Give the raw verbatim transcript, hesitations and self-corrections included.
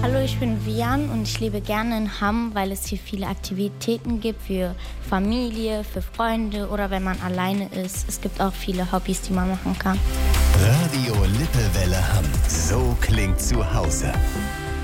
Hallo, ich bin Vian und ich lebe gerne in Hamm, weil es hier viele Aktivitäten gibt für Familie, für Freunde oder wenn man alleine ist. Es gibt auch viele Hobbys, die man machen kann. Radio Lippewelle Hamm. So klingt zu Hause.